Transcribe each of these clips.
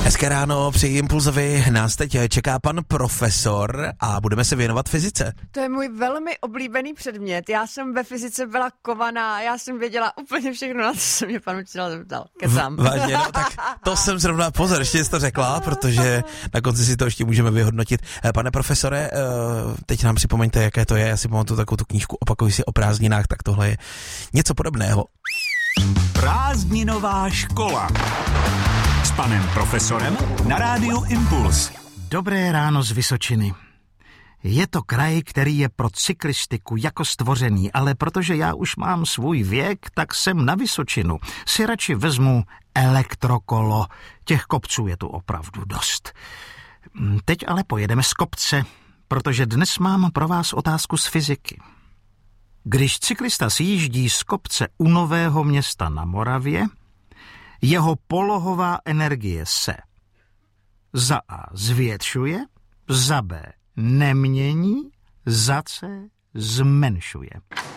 Hezké ráno, při Impulzovi nás teď čeká pan profesor a budeme se věnovat fyzice. To je můj velmi oblíbený předmět. Já jsem ve fyzice byla kovaná, já jsem věděla úplně všechno, na co se mě pan učitel zeptal. Kecám. Vážně, no, tak to jsem zrovna pozor, ještě jsi to řekla, protože na konci si to ještě můžeme vyhodnotit. Pane profesore, teď nám připomeňte, jaké to je. Já si pamatuju takovou tu knížku Opakuj si o prázdninách, tak tohle je něco podobného. Prázdninová škola s panem profesorem na rádiu Impuls. Dobré ráno z Vysočiny. Je to kraj, který je pro cyklistiku jako stvořený, ale protože já už mám svůj věk, tak jsem na Vysočinu. Si radši vezmu elektrokolo. Těch kopců je tu opravdu dost. Teď ale pojedeme z kopce, protože dnes mám pro vás otázku z fyziky. Když cyklista sjíždí z kopce u Nového Města na Moravě, jeho polohová energie se za A zvětšuje, za B nemění, za C zmenšuje.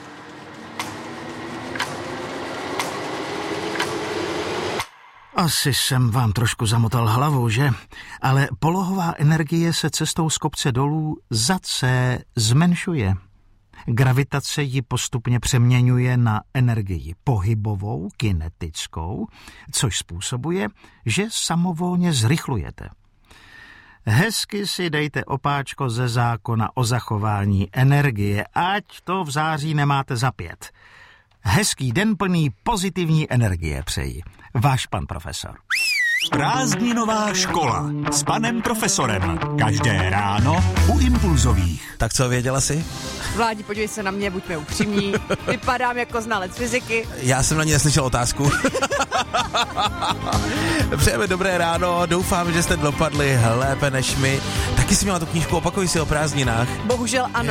Asi jsem vám trošku zamotal hlavu, že? Ale polohová energie se cestou z kopce dolů za C zmenšuje. Gravitace ji postupně přeměňuje na energii pohybovou, kinetickou, což způsobuje, že samovolně zrychlujete. Hezky si dejte opáčko ze zákona o zachování energie, ať to v září nemáte za 5. Hezký den plný pozitivní energie přeji. Váš pan profesor. Prázdninová škola s panem profesorem. Každé ráno u Impulzových. Tak co, věděla jsi? Vládi, podívej se na mě, buďme upřímní. Vypadám jako znalec fyziky. Já jsem na ní neslyšel otázku. Přejeme dobré ráno, doufám, že jste dopadli lépe než my. Taky jsi měla tu knížku Opakuj si o prázdninách. Bohužel ano.